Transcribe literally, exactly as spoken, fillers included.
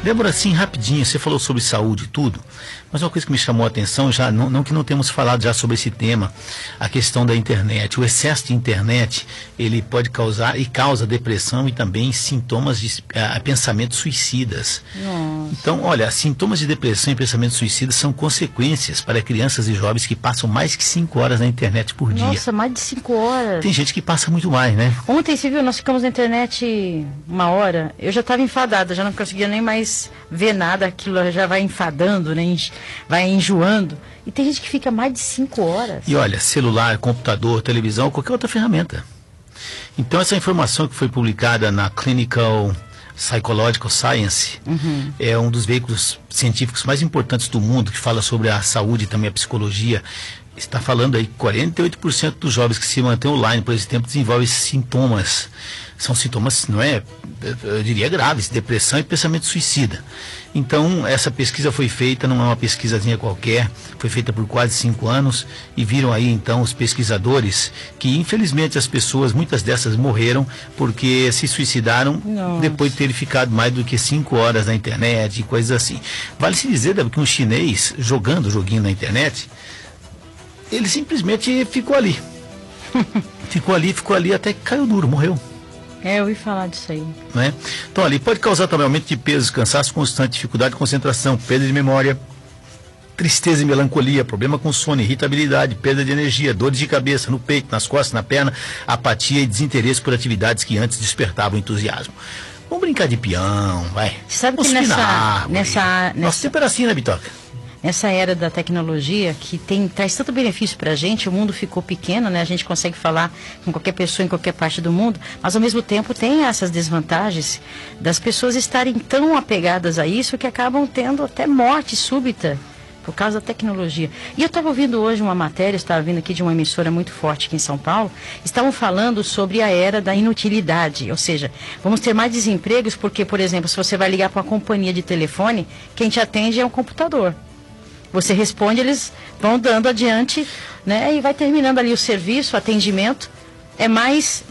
Débora, assim, rapidinho, você falou sobre saúde e tudo, mas uma coisa que me chamou a atenção, já, não, não que não temos falado já sobre esse tema, a questão da internet. O excesso de internet, ele pode causar e causa depressão e também sintomas de uh, pensamentos suicidas. Nossa. Então, olha, sintomas de depressão e pensamentos suicidas são consequências para crianças e jovens que passam mais que cinco horas na internet por dia. Nossa, mais de cinco horas. Tem gente que passa muito mais, né? Ontem, você viu, nós ficamos na internet uma hora, eu já estava enfadada, já não conseguia nem mais ver nada, aquilo já vai enfadando, né? Vai enjoando. E tem gente que fica mais de cinco horas. E olha, celular, computador, televisão, qualquer outra ferramenta. Então essa informação que foi publicada na Clinical Psychological Science, uhum. é um dos veículos científicos mais importantes do mundo, que fala sobre a saúde e também a psicologia. Está falando aí que quarenta e oito por cento dos jovens que se mantêm online por esse tempo desenvolvem sintomas. São sintomas, não é, eu diria graves, depressão e pensamento suicida. Então, essa pesquisa foi feita, não é uma pesquisazinha qualquer, foi feita por quase cinco anos, e viram aí, então, os pesquisadores que, infelizmente, as pessoas, muitas dessas morreram porque se suicidaram. Nossa. Depois de terem ficado mais do que cinco horas na internet e coisas assim. Vale-se dizer, Débora, que um chinês, jogando joguinho na internet, ele simplesmente ficou ali. ficou ali, ficou ali, até que caiu duro, morreu. É, eu ouvi falar disso aí. Né? Então, ali pode causar também aumento de peso, cansaço constante, dificuldade de concentração, perda de memória, tristeza e melancolia, problema com sono, irritabilidade, perda de energia, dores de cabeça no peito, nas costas, na perna, apatia e desinteresse por atividades que antes despertavam entusiasmo. Vamos brincar de peão, vai. Você sabe Vamos que nessa, árvore. nessa, Nossa, nessa... sempre assim, né, Bitoca? Nessa era da tecnologia, que tem, traz tanto benefício para a gente, o mundo ficou pequeno, né? A gente consegue falar com qualquer pessoa em qualquer parte do mundo, mas ao mesmo tempo tem essas desvantagens das pessoas estarem tão apegadas a isso que acabam tendo até morte súbita por causa da tecnologia. E eu estava ouvindo hoje uma matéria, estava vindo aqui de uma emissora muito forte aqui em São Paulo, estavam falando sobre a era da inutilidade, ou seja, vamos ter mais desempregos porque, por exemplo, se você vai ligar para uma companhia de telefone, quem te atende é um computador. Você responde, eles vão dando adiante, né? E vai terminando ali o serviço, o atendimento. É mais